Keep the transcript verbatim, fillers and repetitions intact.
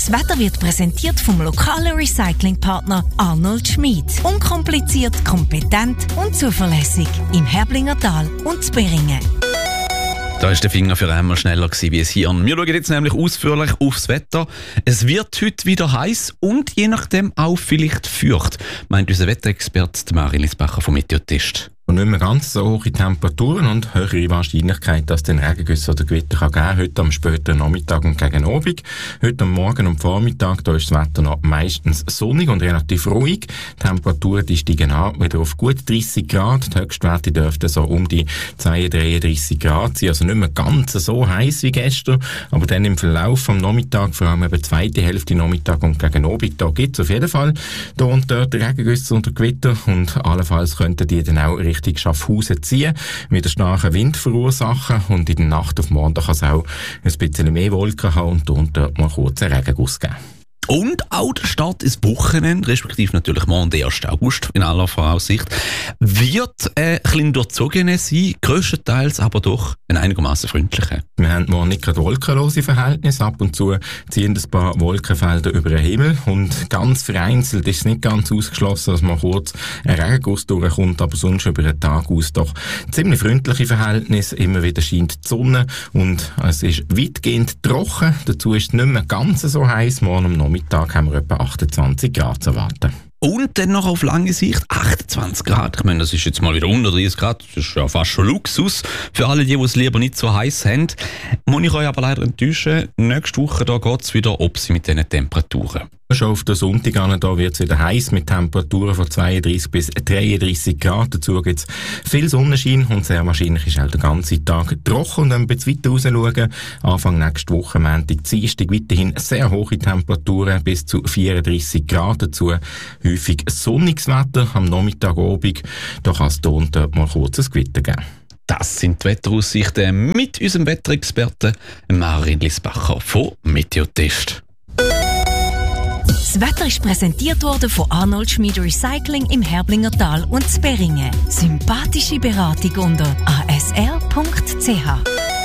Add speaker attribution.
Speaker 1: Das Wetter wird präsentiert vom lokalen Recyclingpartner Arnold Schmid. Unkompliziert, kompetent und zuverlässig im Herblinger Tal und Zberingen.
Speaker 2: Da ist der Finger für einmal schneller gewesen wie es Hirn. Wir schauen jetzt nämlich ausführlich aufs Wetter. Es wird heute wieder heiß und je nachdem auch vielleicht feucht, meint unser Wetterexperte Marin Lisbacher vom Meteotest.
Speaker 3: Und nicht mehr ganz so hohe Temperaturen und höhere Wahrscheinlichkeit, dass es den Regengüsse oder Gewitter kann geben heute am späten Nachmittag und gegen Abend. Heute am Morgen und Vormittag, da ist das Wetter noch meistens sonnig und relativ ruhig. Die Temperaturen die steigen an, wieder auf gut dreissig Grad. Die Höchstwerte dürften so um die zweiunddreißig, dreißig Grad sein. Also nicht mehr ganz so heiß wie gestern. Aber dann im Verlauf vom Nachmittag, vor allem eben die zweite Hälfte Nachmittag und gegen Abend, da gibt es auf jeden Fall da und dort Regengüsse und Gewitter. Und allenfalls könnten die dann auch Richtung Schaffhausen ziehen, wieder starken Wind verursachen und in der Nacht auf morgen kann es auch ein bisschen mehr Wolken haben und dort dort mal kurz einen Regenguss geben.
Speaker 2: Und auch der Start ins Wochenende, respektive natürlich morgen, der ersten August in aller Voraussicht, wird äh, ein bisschen durchzogen sein, grösstenteils aber doch ein einigermaßen freundlicher.
Speaker 3: Wir haben morgen nicht gerade wolkenlose Verhältnisse, ab und zu ziehen ein paar Wolkenfelder über den Himmel und ganz vereinzelt ist es nicht ganz ausgeschlossen, dass man kurz ein Regenguss durchkommt, aber sonst über den Tag aus doch ziemlich freundliche Verhältnisse, immer wieder scheint die Sonne und es ist weitgehend trocken, dazu ist es nicht mehr ganz so heiß, morgen am Nachmittag Mittag haben wir etwa achtundzwanzig Grad zu erwarten.
Speaker 2: Und dann noch auf lange Sicht achtundzwanzig Grad. Ich meine, das ist jetzt mal wieder unter dreißig Grad. Das ist ja fast schon Luxus für alle, die es lieber nicht so heiß haben. Muss ich euch aber leider enttäuschen. Nächste Woche geht es wieder ob sie mit diesen Temperaturen.
Speaker 3: Schon auf den Sonntag an, da wird es wieder heiß mit Temperaturen von zweiunddreißig bis dreiunddreißig Grad. Dazu gibt es viel Sonnenschein und sehr wahrscheinlich ist auch der ganze Tag trocken. Und wenn wir jetzt weiter raus schauen, Anfang nächste Woche, Montag, Dienstag, weiterhin sehr hohe Temperaturen bis zu vierunddreißig Grad. Dazu häufig sonniges Wetter am Nachmittag, Abend. Da kann es hier und dort mal kurz ein Gewitter geben.
Speaker 2: Das sind die Wetteraussichten mit unserem Wetterexperten Marin Lisbacher von Meteotest.
Speaker 1: Das Wetter ist präsentiert worden von Arnold Schmid Recycling im Herblinger Tal und Zberingen. Sympathische Beratung unter a s r punkt c h.